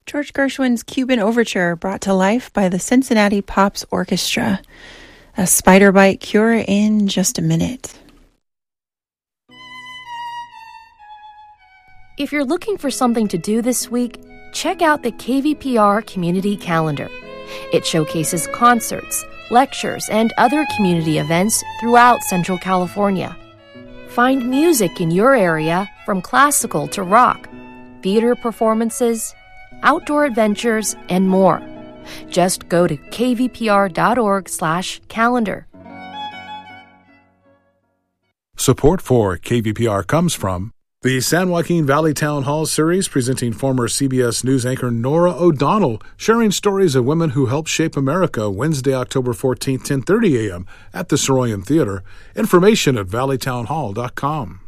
George Gershwin's Cuban Overture brought to life by the Cincinnati Pops Orchestra. A spider bite cure in just a minute. If you're looking for something to do this week, check out the KVPR Community Calendar. It showcases concerts, lectures, and other community events throughout Central California. Find music in your area from classical to rock, theater performances, outdoor adventures, and more. Just go to kvpr.org/calendar. Support for KVPR comes from the San Joaquin Valley Town Hall series, presenting former CBS News anchor Nora O'Donnell, sharing stories of women who helped shape America, Wednesday, October 14th, 10:30 a.m. at the Soroyan Theater. Information at valleytownhall.com.